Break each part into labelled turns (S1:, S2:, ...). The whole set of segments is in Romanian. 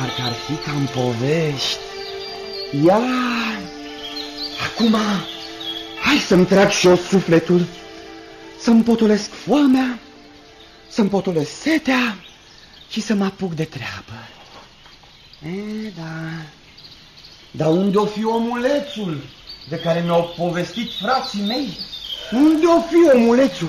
S1: parcă ar fi ca în povești. Ia, acum, hai să-mi trag și eu sufletul, să-mi potolesc foamea, să-mi potolesc setea și să mă apuc de treabă. Da. Dar unde-o fi omulețul de care mi-au povestit frații mei? Unde-o fi omulețul?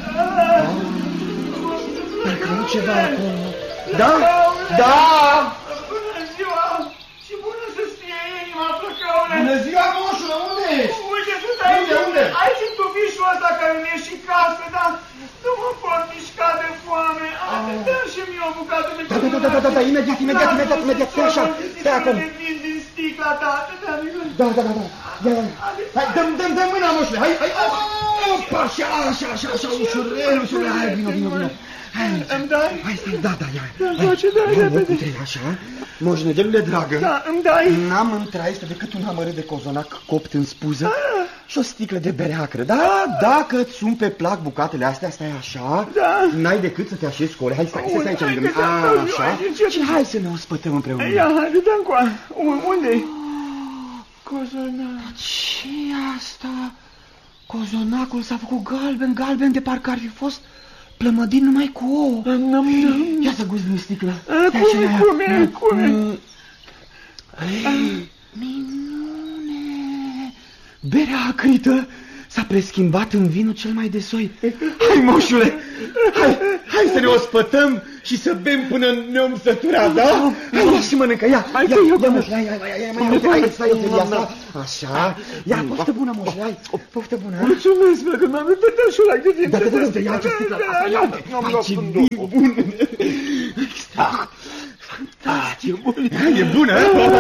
S1: Parcă nu ceva acolo. Da? Da!
S2: Bună ziua! Și bună să-ți fie inima, Flăcăule!
S1: Bună ziua, moșule, unde ești?
S2: Uite, sunt aici.
S1: Unde?
S2: Aici în tufișul ăsta care mi-e și casă, dar nu mă pot mișca de foame. Dă-mi și mie o bucată de căpătărat.
S1: Da, imediat, stai așa, stai acum.
S2: Din sticla ta,
S1: Da. Hai, dă-mi mâna, moșule, hai. Opa, așa, ușurel, hai, vino.
S2: Îmi dai?
S1: Hai, stai, da, ia.
S2: Îmi face, dai, repede.
S1: Așa, moșnegelule dragă.
S2: Da, îmi dai.
S1: N-am în trai este decât un amărât de cozonac copt în spuză și o sticlă de bere acră. Da, dacă îți sunt pe plac bucatele astea, stai așa, n-ai decât să te așezi cu ore. Hai, stai aici lângă mine. Așa, și hai să ne ospătăm împreună.
S2: Ia, hai, dă-mi cu unde-i? Cozonac.
S1: Ce-i asta? Cozonacul s-a făcut galben, de parcă ar fi fost plămădit numai cu ouă. Ia să guzi din sticlă.
S2: Cum e?
S1: Minune! Berea acrită s-a preschimbat în vinul cel mai de soi. Hai, moșule, hai să ne ospătăm și să bem până ne-om sătura, da? Hai, ia și mănâncă, ia, moșule, hai, stai eu asta. Așa, ia, poftă bună, moșule, hai, poftă bună.
S2: Mulțumesc, că m-am uitat și ăla de din.
S1: Da, ia ce sticlă, ia, ce bun.
S2: Fantastic,
S1: e bună.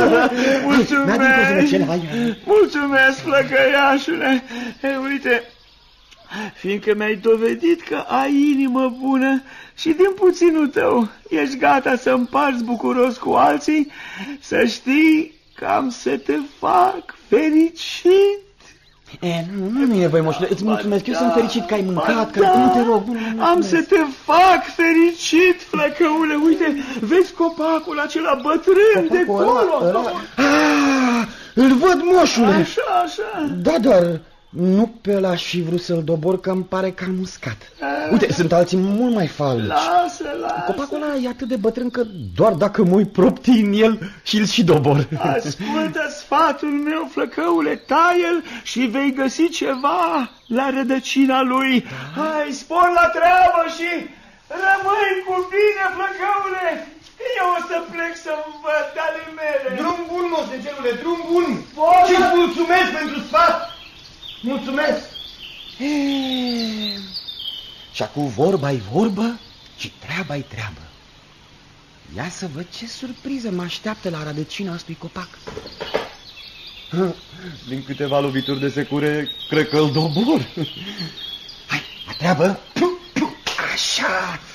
S2: Mulțumesc, flăcăiașule. Uite, fiindcă mi-ai dovedit că ai inimă bună și din puținul tău ești gata să împarți bucuros cu alții, să știi că am să te fac fericit.
S1: Nu e nevoie, moșule, îți mulțumesc, eu sunt fericit că ai mâncat, că nu te rog, nu.
S2: Am să te fac fericit, Flăcăule, uite, vezi copacul acela bătrân de acolo?
S1: Îl văd, moșule.
S2: Așa.
S1: Da, dar nu pe ăla și vrut să-l dobor, că îmi pare că am uscat. Uite, sunt alții mult mai falnici.
S2: Lasă.
S1: Copacul ăla e atât de bătrân că doar dacă mă uit proptii în el și-l și dobor.
S2: Ascultă sfatul meu, Flăcăule, taie-l și vei găsi ceva la rădăcina lui. Hai, spor la treabă și rămâi cu bine, Flăcăule. Eu o să plec să-mi văd ale mele.
S1: Drum bun, moșnegelule, drum bun. Și-ți mulțumesc pentru sfat. Mulțumesc. Și acum vorba-i vorbă și treaba-i treabă. Ia să văd ce surpriză mă așteaptă la rădăcina acestui copac. Din câteva lovituri de secure, cred că îl dobor. Hai, la treabă. Așa.